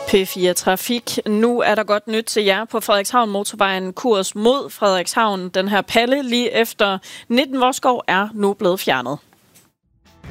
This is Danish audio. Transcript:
P4 Trafik. Nu er der godt nyt til jer på Frederikshavn Motorvejen. Kurs mod Frederikshavn. Den her palle lige efter 19 Vorskov er nu blevet fjernet.